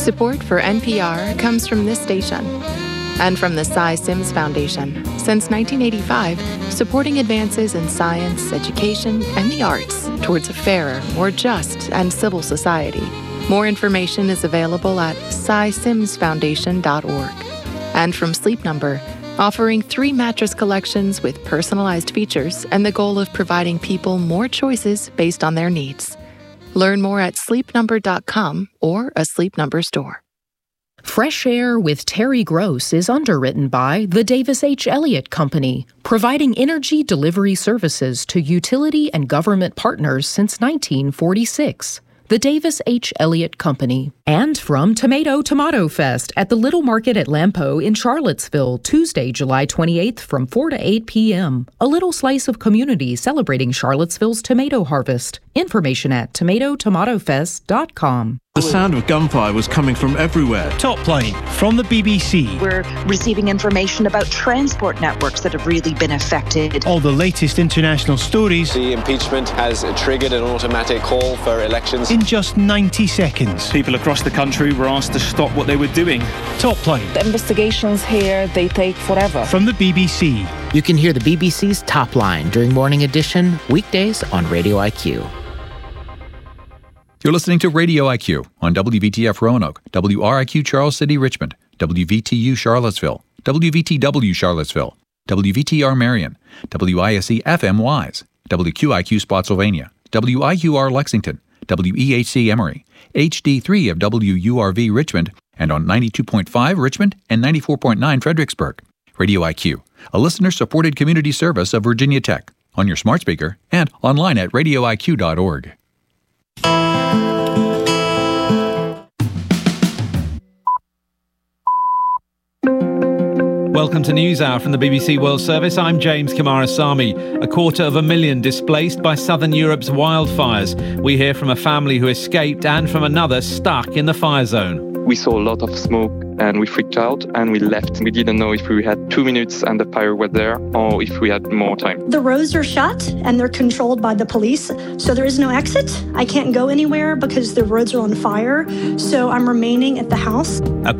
Support for NPR comes from this station and from the Cy Sims Foundation. Since 1985, supporting advances in science, education, and the arts towards a fairer, more just, and civil society. More information is available at cysimsfoundation.org. And from Sleep Number, offering 3 mattress collections with personalized features and the goal of providing people more choices based on their needs. Learn more at sleepnumber.com or a Sleep Number store. Fresh Air with Terry Gross is underwritten by the Davis H. Elliott Company, providing energy delivery services to utility and government partners since 1946. The Davis H. Elliott Company. And from Tomato Fest at the Little Market at Lampeau in Charlottesville, Tuesday, July 28th from 4 to 8 p.m. A little slice of community celebrating Charlottesville's tomato harvest. Information at tomatomotofest.com. The sound of gunfire was coming from everywhere. Top Plane from the BBC. We're receiving information about transport networks that have really been affected. All the latest international stories. The impeachment has triggered an automatic call for elections. In just 90 seconds. People across the country were asked to stop what they were doing. Top Plane. The investigations here, they take forever. From the BBC. You can hear the BBC's Top Line during Morning Edition, weekdays on Radio IQ. You're listening to Radio IQ on WVTF Roanoke, WRIQ Charles City Richmond, WVTU Charlottesville, WVTW Charlottesville, WVTR Marion, WISC FM Wise, WQIQ Spotsylvania, WIUR Lexington, WEHC Emory, HD3 of WURV Richmond, and on 92.5 Richmond and 94.9 Fredericksburg. Radio IQ, a listener-supported community service of Virginia Tech, on your smart speaker and online at radioiq.org. Welcome to NewsHour from the BBC World Service. I'm James Kamarasamy. 250,000 displaced by southern Europe's wildfires. We hear from a family who escaped and from another stuck in the fire zone. We saw a lot of smoke and we freaked out and we left. We didn't know if we had 2 minutes and the fire was there or if we had more time. The roads are shut and they're controlled by the police, so there is no exit. I can't go anywhere because the roads are on fire, so I'm remaining at the house.